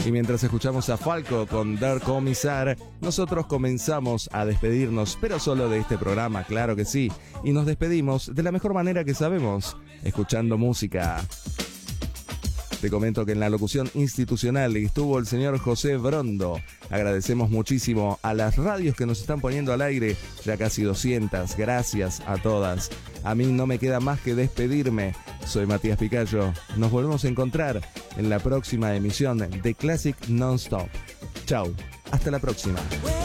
Y mientras escuchamos a Falco con Der Kommissar, nosotros comenzamos a despedirnos, pero solo de este programa, claro que sí. Y nos despedimos de la mejor manera que sabemos, escuchando música. Te comento que en la locución institucional estuvo el señor José Brondo. Agradecemos muchísimo a las radios que nos están poniendo al aire, ya casi 200. Gracias a todas. A mí no me queda más que despedirme. Soy Matías Picayo. Nos volvemos a encontrar en la próxima emisión de Classic Nonstop. Chau, hasta la próxima.